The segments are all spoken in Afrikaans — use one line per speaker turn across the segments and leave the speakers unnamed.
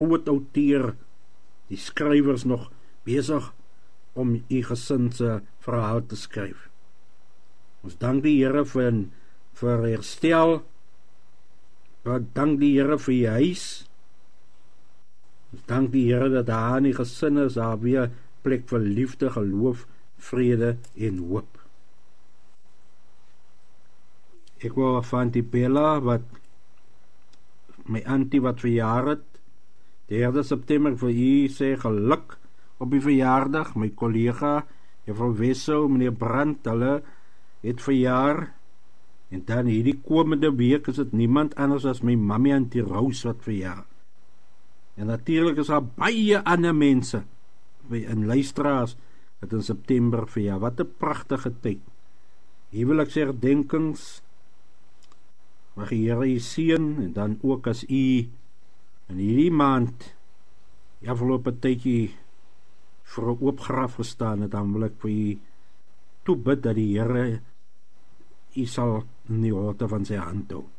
oude outeer, die skrywers nog besig om u gesin se verhaal te skryf. Ons dank die Here vir herstel, dank die Here vir die huis, ons dank die Here dat daar in die gesin is, daar weer plek vir liefde, geloof, vrede en hoop. Ek wou van die Bella, wat my auntie wat verjaar het, 3 September vir u sê geluk op die verjaardag, my kollega, juffrou Wessel, meneer Brandt, hulle het verjaar, en dan hierdie komende week is het niemand anders as my mammy Auntie Rose wat verjaar. En natuurlijk is daar baie ander mense, en luisteraars, het in September verjaar. Wat 'n pragtige tyd. Hier wil ek sê herdenkings, mag die Here u seën, en dan ook as u in hierdie maand, die afgelope tydjie, vir 'n oop graf gestaan het, dan wil ek vir u toebid dat die Here u sal in die holte van sy hand hou.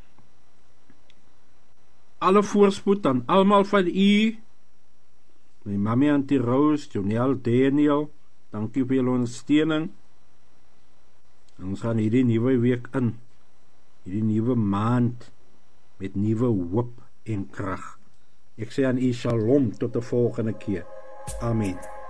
Alle voorspoed aan almal van u, my mammy Auntie Rose, Jonel, Daniel, dankie vir julle ondersteuning. En ons gaan hierdie nuwe week in, hierdie nuwe maand, met nuwe hoop en krag. Ek sê aan u shalom tot 'n volgende keer. Amen.